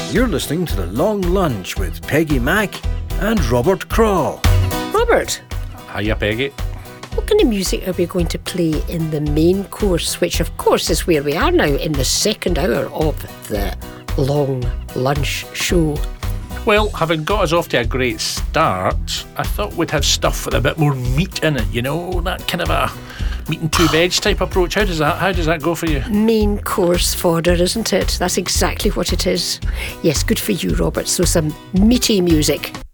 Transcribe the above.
You're listening to The Long Lunch with Peggy Mack and Robert Craw. Robert, Hiya, Peggy. what kind of music are we going to play in the main course, which of course is where we are now in the second hour of the Long Lunch show? Well, having got us off to a great start, I thought we'd have stuff with a bit more meat in it, you know, that kind of a meat and two veg type approach. How does that go for you? Main course fodder, isn't it? That's exactly what it is. Yes, good for you, Robert. So some meaty music.